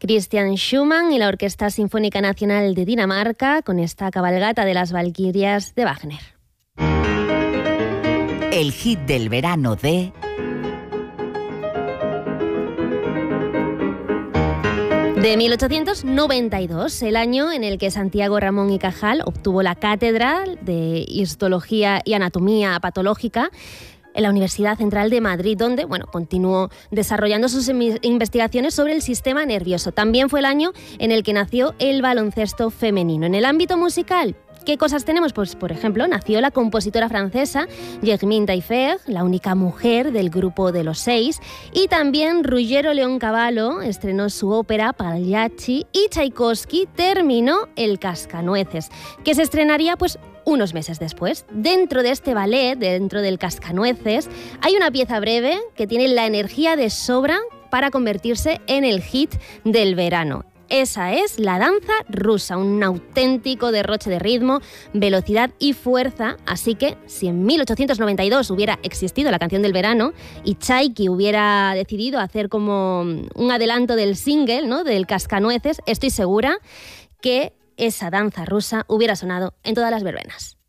Christian Schumann y la Orquesta Sinfónica Nacional de Dinamarca con esta cabalgata de las Valquirias de Wagner. El hit del verano de... De 1892, el año en el que Santiago Ramón y Cajal obtuvo la cátedra de Histología y Anatomía Patológica en la Universidad Central de Madrid, donde continuó desarrollando sus investigaciones sobre el sistema nervioso. También fue el año en el que nació el baloncesto femenino. En el ámbito musical, ¿qué cosas tenemos? Pues, por ejemplo, nació la compositora francesa Germaine Taillefer, la única mujer del grupo de los 6, y también Ruggero Leoncavallo estrenó su ópera Pagliacci y Tchaikovsky terminó El Cascanueces, que se estrenaría unos meses después. Dentro de este ballet, dentro del Cascanueces, hay una pieza breve que tiene la energía de sobra para convertirse en el hit del verano. Esa es la danza rusa, un auténtico derroche de ritmo, velocidad y fuerza. Así que si en 1892 hubiera existido la canción del verano y Tchaiki hubiera decidido hacer como un adelanto del single, ¿no?, del Cascanueces, estoy segura que esa danza rusa hubiera sonado en todas las verbenas.